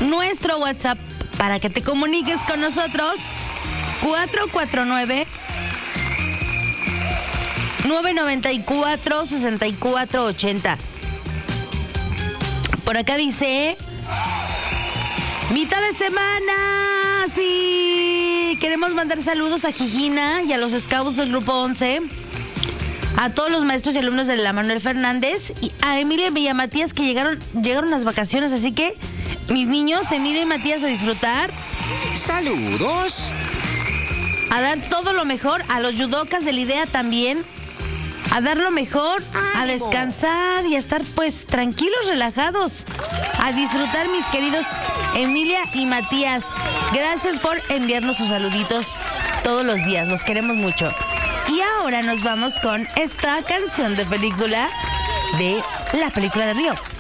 nuestro WhatsApp para que te comuniques con nosotros. 449-994-6480. Por acá dice... ¡Mitad de semana! Sí, queremos mandar saludos a Gigina y a los scouts del Grupo 11, a todos los maestros y alumnos de la Manuel Fernández y a Emilia y a Matías que llegaron las vacaciones, así que mis niños, Emilia y Matías, a disfrutar. ¡Saludos! A dar todo lo mejor, a los judocas de la idea también, a dar lo mejor, a descansar y a estar pues tranquilos, relajados, a disfrutar, mis queridos Emilia y Matías. Gracias por enviarnos sus saluditos todos los días, los queremos mucho. Y ahora nos vamos con esta canción de película de La Película de Río.